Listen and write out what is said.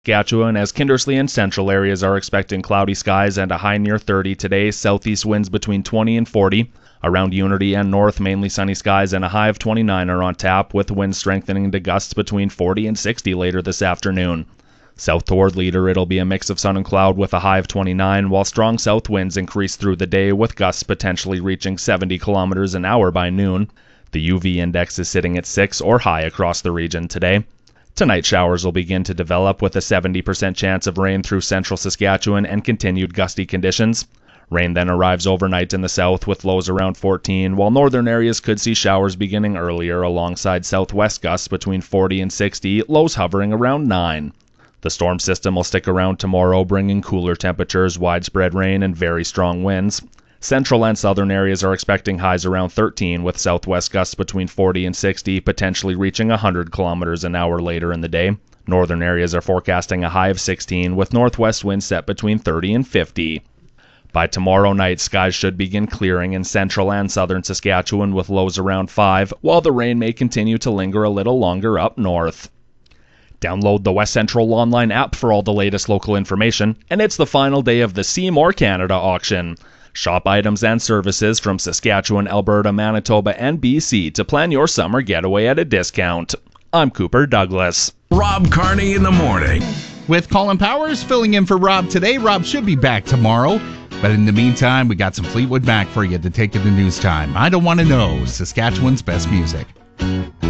Saskatchewan, as Kindersley and central areas are expecting cloudy skies and a high near 30 today. Southeast winds between 20 and 40. Around Unity and north, mainly sunny skies and a high of 29 are on tap, with winds strengthening to gusts between 40 and 60 later this afternoon. South toward Leader, it'll be a mix of sun and cloud with a high of 29, while strong south winds increase through the day, with gusts potentially reaching 70 kilometers an hour by noon. The UV index is sitting at 6 or high across the region today. Tonight, showers will begin to develop with a 70% chance of rain through central Saskatchewan and continued gusty conditions. Rain then arrives overnight in the south with lows around 14, while northern areas could see showers beginning earlier alongside southwest gusts between 40 and 60, lows hovering around 9. The storm system will stick around tomorrow, bringing cooler temperatures, widespread rain, and very strong winds. Central and southern areas are expecting highs around 13, with southwest gusts between 40 and 60, potentially reaching 100 kilometers an hour later in the day. Northern areas are forecasting a high of 16, with northwest winds set between 30 and 50. By tomorrow night, skies should begin clearing in central and southern Saskatchewan with lows around 5, while the rain may continue to linger a little longer up north. Download the West Central online app for all the latest local information, and it's the final day of the See More Canada auction. Shop items and services from Saskatchewan, Alberta, Manitoba, and BC to plan your summer getaway at a discount. I'm Cooper Douglas. Rob Carney in the morning. With Colin Powers filling in for Rob today, Rob should be back tomorrow. But in the meantime, we got some Fleetwood Mac for you to take to the news time. I Don't Want to Know, Saskatchewan's best music.